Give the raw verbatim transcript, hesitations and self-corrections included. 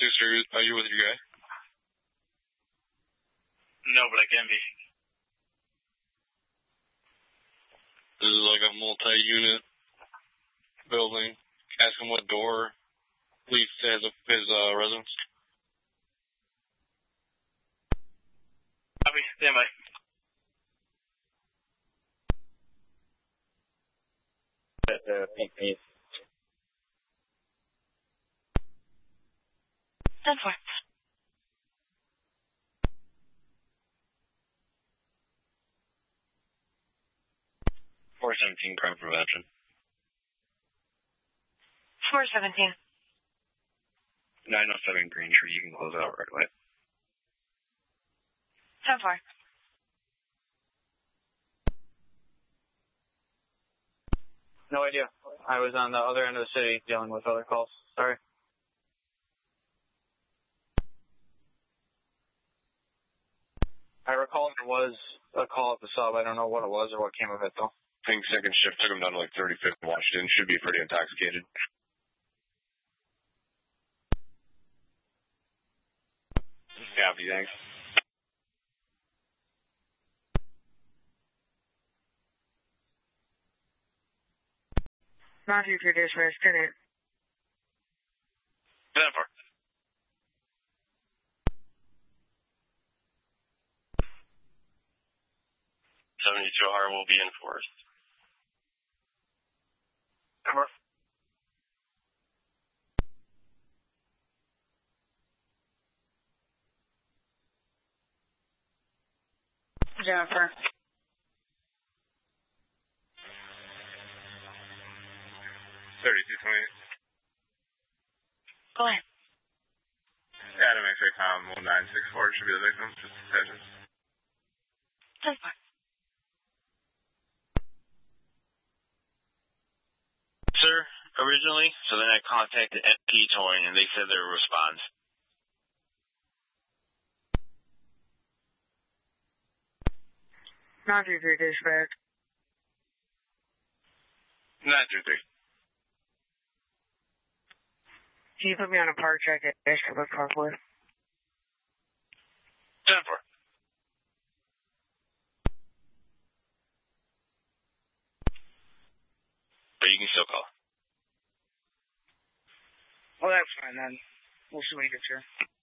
two, sir. Are you with your guy? No, but I can be. This is like a multi-unit building. Ask him what door leads to his, his uh, residence. Copy. Stand by. That's uh, pink piece. ten four. four seventeen, crime prevention. four seventeen. nine oh seven Green Tree, you can close out right away. ten four. No idea. I was on the other end of the city dealing with other calls. Sorry. I recall there was a call at the sub. I don't know what it was or what came of it, though. I think second shift took him down to like thirty-fifth in Washington. Should be pretty intoxicated. Copy, thanks. Matthew for dispatch, ten eight. ten four. seventy-two R will be enforced. Cover. Jennifer. thirty-two twenty-eight. Go ahead. Adam X-ray Tom one nine six four should be the victim. Just attention. ten four. Sir, originally, so then I contacted M P Towing and they said they would respond. nine three three dispatch. nine three three. Can you put me on a park check at Ashford Parkway? ten four. But you can still call. Well, that's fine then. We'll see when he gets here.